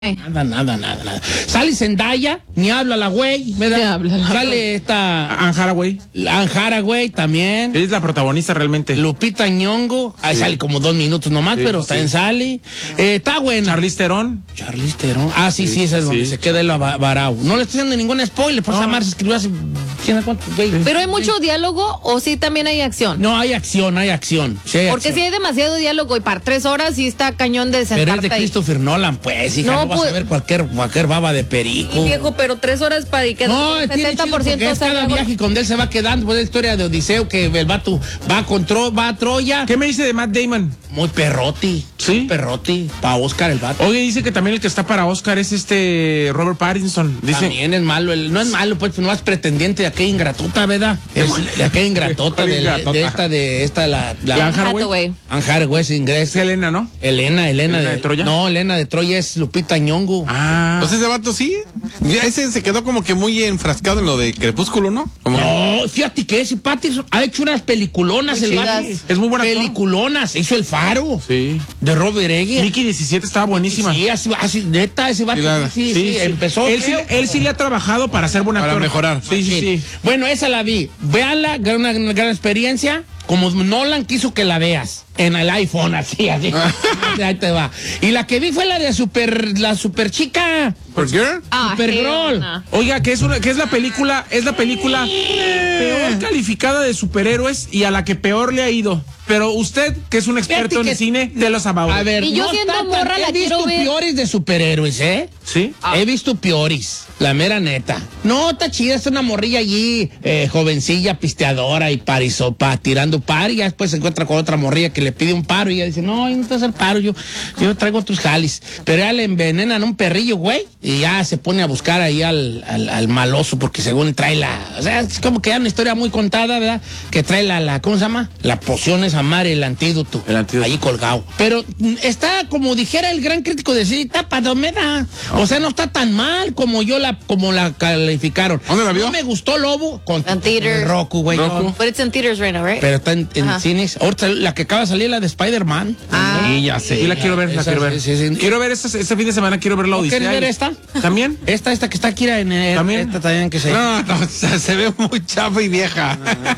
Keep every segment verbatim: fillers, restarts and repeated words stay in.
Nada, nada, nada, nada. Sale Zendaya, ni habla la güey, ¿verdad? habla la Sale esta Anne Hathaway. Anne Hathaway también. Es la protagonista realmente. Lupita Nyong'o, ahí Sí. sale como dos minutos nomás, Sí, pero sí. también sale. Eh, está buena. Charlize Theron. Charlize Theron. Ah, sí, sí, Sí, esa es donde sí. se queda el varao. No le estoy haciendo ningún spoiler, por No. esa Mar se escribió hace quién sabe cuánto, güey. Pero hay mucho diálogo o sí también hay acción. No, hay acción, hay acción. Sí, hay Porque acción. si hay demasiado diálogo y para tres horas sí está cañón de Pero sentarte es de ahí. Christopher Nolan, pues, hija, no, No, vas pues- a ver cualquier, cualquier baba de perico. Y viejo, pero tres horas para y que No, el tiene setenta por chido ciento porque es cada salga- viaje con él se va quedando, pues la historia de Odiseo que el vato va con Tro, va a Troya. ¿Qué me dice de Matt Damon? Muy perroti. ¿Sí? Muy perroti. Para Oscar el vato. Oye, dice que también el que está para Oscar es este Robert Pattinson. Dice. También es malo, el- no es malo, pues no es pretendiente de aquella ingratuta, ¿verdad? Es de aquella ingratota, de, la- de esta, de esta, la... la ¿Y Anne Hathaway? Hathaway. Anne Hathaway es Es inglés. Elena, ¿no? Elena, Elena, ¿Elena de Troya? No, Elena de Troya es Lupita Nyong'o. Ah. Entonces ese vato sí, ya ese se quedó como que muy enfrascado en lo de Crepúsculo, ¿no? Como No, fíjate que ese Pattinson ha hecho unas peliculonas, Muy el chidas. vato. Es muy buen actor. Peliculonas, hizo El Faro. Sí. De Robert Eggers. Mickey diecisiete estaba buenísima. Sí, así, así, neta, ese vato. Sí, la- Sí, sí, empezó. Él sí, feo. él sí le ha trabajado para ser buen Para actor. mejorar. Sí, sí, sí. Bueno, esa la vi. Véala, gran- una, una gran experiencia. Como Nolan quiso que la veas. En el iPhone, así, así. Ahí te va. Y la que vi fue la de super, la super chica. ¿Por girl? Ah, Supergirl. Helena. Oiga, que es una, que es la película, es la película peor calificada de superhéroes y a la que peor le ha ido. Pero usted, que es un experto Fíjate en que- cine, de los about. A ver, Y yo no siendo está tan- morra la he visto quiero ver. peores de superhéroes, ¿eh? ¿Sí? Ah. He visto pioris, la mera neta. No, está chida, es una morrilla allí, eh, jovencilla, pisteadora y parisopa, tirando par, y ya después se encuentra con otra morrilla que le pide un paro y ella dice, no, yo no te voy a hacer paro, yo, yo traigo otros jalis. Pero ya le envenenan un perrillo, güey, y ya se pone a buscar ahí al, al, al maloso, porque según trae la, o sea, es como que ya una historia muy contada, ¿verdad? Que trae la, la ¿cómo se llama? La poción esa madre, el antídoto. El antídoto. Ahí colgado. Pero mm, está, como dijera el gran crítico de cine, está palomera. O sea, no está tan mal como yo la, como la calificaron. ¿Dónde la vio? No me gustó Lobo con En theaters. Roku, güey. Roku. no. But it's in theaters right now, right? Pero está en, en Ajá. cines. Ahorita la que acaba de salir, la de Spider-Man. Ah. Sí, ya sé. Sí, la quiero ver, la Esa, quiero ver. sí, sí, sí. Quiero ver este, este fin de semana, quiero ver la ¿No Odisea. quieres ver esta? ¿También? Esta, esta que está aquí en el, ¿También? Esta también que se. No, no, o sea, se ve muy chafa y vieja.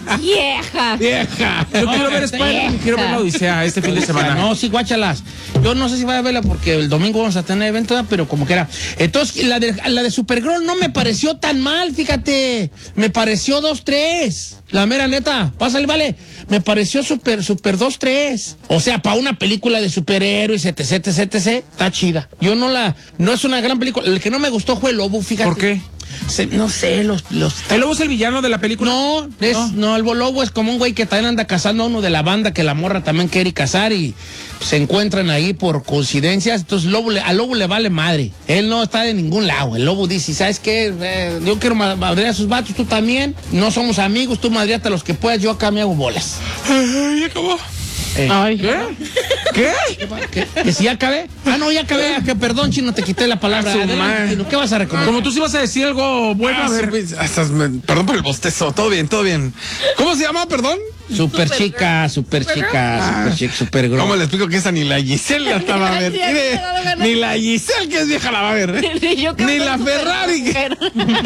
¡Vieja! Vieja. Yo quiero ver Spider-Man y quiero ver la Odisea este fin de semana. No, sí, guáchalas. Yo no sé si voy a verla porque el domingo vamos a tener evento, ¿verdad? Pero como que era. Entonces, la de, la de Supergirl no me pareció tan mal, fíjate. Me pareció dos tres. La mera neta. Pásale, vale. Me pareció super, super dos tres. O sea, para una película de superhéroes, etc, etc, etc, está chida. Yo no la. No es una gran película. El que no me gustó fue el Lobo, fíjate. ¿Por qué? Se- no sé, los. los ¿El lobo es el villano de la película? no, es, no. el lobo es como un güey que también anda cazando a uno de la banda que la morra también quiere cazar y se encuentran ahí por coincidencias. Entonces lobo le- al lobo le vale madre. Él no está de ningún lado. El lobo dice, ¿sabes qué? Eh, yo quiero ma- madrear a sus vatos, tú también. No somos amigos, tú madreate a los que puedas, yo acá me hago bolas. Ay, acabó. Eh, Ay, ¿qué? ¿Qué? ¿Que, que si ya acabé? Ah, no, ya acabé. Que perdón, chino, te quité la palabra. Ah, su Adelante, madre. Chino, ¿qué vas a recomendar? Como tú sí vas a decir algo bueno, Ah, a ver. sí, pues, hasta me- perdón por el bostezo, todo bien, todo bien. ¿Cómo se llama, perdón? Super chica, super chica, super chica, super ¿Cómo gro. le explico que esa ni la Giselle la estaba a ver? Sí, Mire, sí, sí, sí. ni la Giselle que es vieja la va a ver. ¿eh? Yo creo Ni que la es Ferrari. mujer.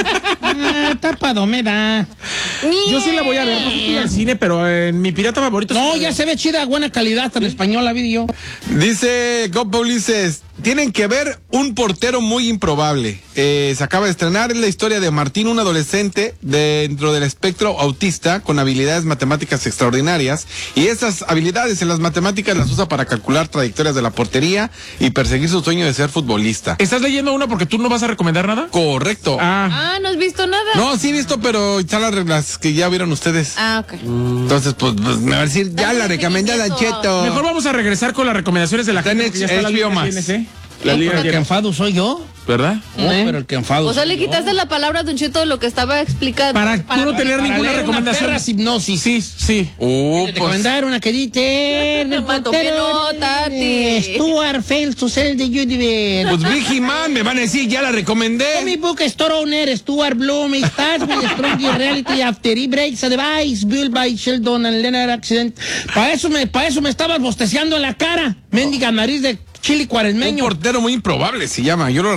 Ah, tapadomera. Yo sí la voy a ver, no sé si al cine, pero en mi pirata favorito. No, sí- ya se ve chida, buena calidad, hasta en español la vi yo. Dice Cop Ulises, tienen que ver un portero muy improbable. Eh, se acaba de estrenar, es la historia de Martín, un adolescente dentro del espectro autista con habilidades matemáticas extraordinarias. Y esas habilidades en las matemáticas las usa para calcular trayectorias de la portería y perseguir su sueño de ser futbolista. ¿Estás leyendo una porque tú no vas a recomendar nada? Correcto. Ah, Ah, ¿no has visto nada? No, sí he visto, pero están las reglas que ya vieron ustedes. Ah, ok. Entonces, pues, pues, me va a decir, ya la recomendé, Don Cheto. mejor vamos a regresar con las recomendaciones de la Está en gente. porque ya está la H B O Liga Max. T N C. La La Liga el que T N C. enfado soy yo. ¿Verdad? No, ¿Eh? pero el que enfado O sea, soy le yo. quitaste la palabra a Don Cheto de lo que estaba explicando. Para tú no tener Para ninguna leer una recomendación. perra hipnosis. Sí, sí. Uh, pues, Recomendar una que dice el Mato, que no, Tati. Stuart fails to sell the universe. pues Big Man, me van a decir, ya la recomendé. Comic book store owner Stuart Bloom starts with a strong reality after he breaks a device built by Sheldon and Leonard accident. Para eso me, para eso me estabas bosteceando en la cara. Mendiga nariz de Chili Un cuaresmeño. portero muy improbable se llama. Yo lo